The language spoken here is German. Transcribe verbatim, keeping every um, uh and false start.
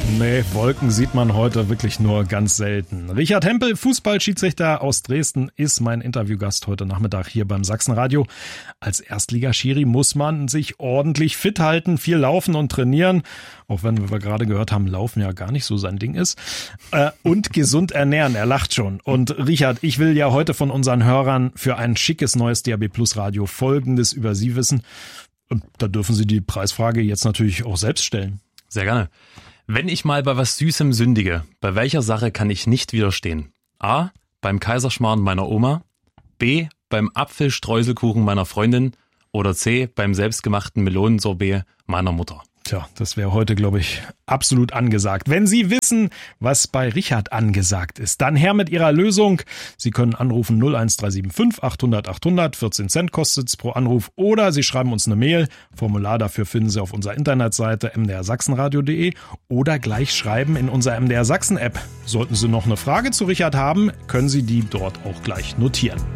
Nee, Wolken sieht man heute wirklich nur ganz selten. Richard Hempel, Fußballschiedsrichter aus Dresden, ist mein Interviewgast heute Nachmittag hier beim Sachsenradio. Als Erstligaschiri muss man sich ordentlich fit halten, viel laufen und trainieren, auch wenn, wie wir gerade gehört haben, Laufen ja gar nicht so sein Ding ist. Äh, und gesund ernähren, er lacht schon. Und Richard, ich will ja heute von unseren Hörern für ein schickes neues D A B Plus Radio Folgendes über Sie wissen. Und da dürfen Sie die Preisfrage jetzt natürlich auch selbst stellen. Sehr gerne. Wenn ich mal bei was Süßem sündige, bei welcher Sache kann ich nicht widerstehen? A. Beim Kaiserschmarrn meiner Oma. B. Beim Apfelstreuselkuchen meiner Freundin. Oder C. Beim selbstgemachten Melonensorbet meiner Mutter. Tja, das wäre heute, glaube ich, absolut angesagt. Wenn Sie wissen, was bei Richard angesagt ist, dann her mit Ihrer Lösung. Sie können anrufen null eins drei sieben fünf achthundert achthundert, vierzehn Cent kostet's pro Anruf. Oder Sie schreiben uns eine Mail. Formular dafür finden Sie auf unserer Internetseite m d r sachsenradio punkt d e oder gleich schreiben in unserer M D R Sachsen App. Sollten Sie noch eine Frage zu Richard haben, können Sie die dort auch gleich notieren.